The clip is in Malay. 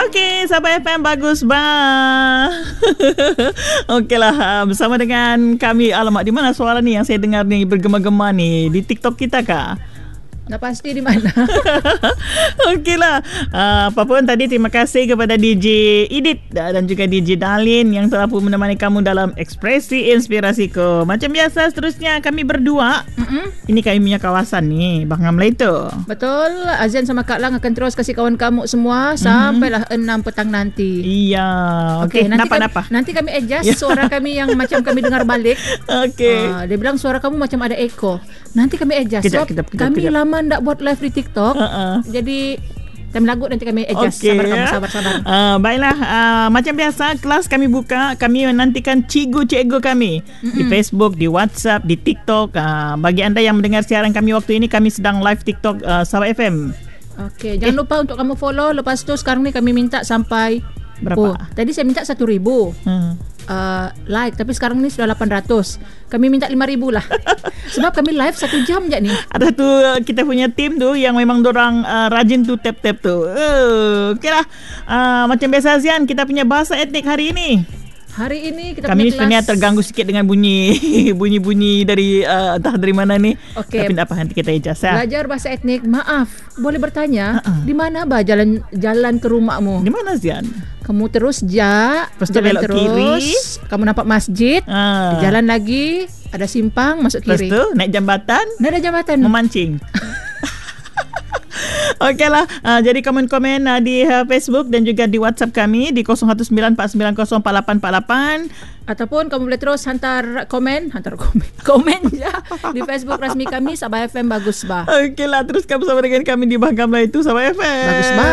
Okey, sahabat FM bagus bah. Okeylah, bersama dengan kami. Alamak, di mana suara ni yang saya dengar ni bergema-gema ni? Di TikTok kita kah? Dah pasti di mana. Okeylah. Apa pun tadi, terima kasih kepada DJ Edit dan juga DJ Dalin yang telah pun menemani kamu dalam Ekspresi Inspirasiku. Macam biasa, seterusnya kami berdua. Ini kami punya kawasan ni, Bang Amla itu. Betul. Azan sama Kak Lang akan terus kasih kawan kamu semua sampailah 6 petang nanti. Iya. Okey, napa? Nanti kami adjust suara kami yang macam kami dengar balik. Okey. Dia bilang suara kamu macam ada echo. Nanti kami adjust. Kejap. Kami lama tak buat live di TikTok. Jadi time lagu nanti kami adjust. Sabar. Baiklah, macam biasa kelas kami buka. Kami menantikan cikgu-cikgu kami di Facebook, di WhatsApp, di TikTok. Bagi anda yang mendengar siaran kami waktu ini, kami sedang live TikTok Sahabat FM. Okey, jangan lupa untuk kamu follow. Lepas tu sekarang ni kami minta sampai berapa? Tadi saya minta 1,000 like, tapi sekarang ni sudah 800. Kami minta 5,000 lah. Sebab kami live 1 jam je ni. Ada tu kita punya tim tu yang memang dorang rajin tu tap-tap tu. Okeylah. Macam biasa Zian, kita punya bahasa etnik hari ini. Hari ini kita kami punya sebenarnya kelas terganggu sikit dengan bunyi dari entah dari mana ni. Okey. Tapi tak apa, nanti kita adjust ya. Belajar bahasa etnik. Maaf, boleh bertanya di mana bah jalan ke rumahmu? Di mana Zian? Kamu terus Lepas tu jalan belok terus kiri. Kamu nampak masjid, jalan lagi, ada simpang, masuk kiri. Lepas tu naik jambatan, ada jambatan, memancing. Okeylah, jadi komen-komen di Facebook dan juga di WhatsApp kami di 0194904848. Ataupun kamu boleh terus hantar komen je di Facebook rasmi kami Sabah FM Bagus Bah. Okeylah, teruskan bersama dengan kami di Bahagian itu Sabah FM. Bagus Bah.